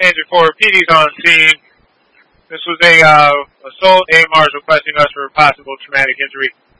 Engine 4, PD's on scene. This was a assault. AMR is requesting us for possible traumatic injury.